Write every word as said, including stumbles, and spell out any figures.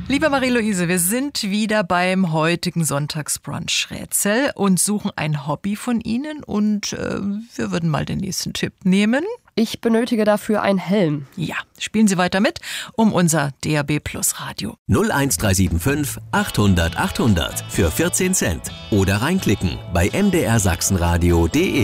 Liebe Marie-Louise, wir sind wieder beim heutigen Sonntagsbrunch-Rätsel und suchen ein Hobby von Ihnen und äh, wir würden mal den nächsten Tipp nehmen. Ich benötige dafür einen Helm. Ja, spielen Sie weiter mit um unser D A B Plus Radio. null eins drei sieben fünf achthundert achthundert für vierzehn Cent oder reinklicken bei m d r sachsenradio punkt d e.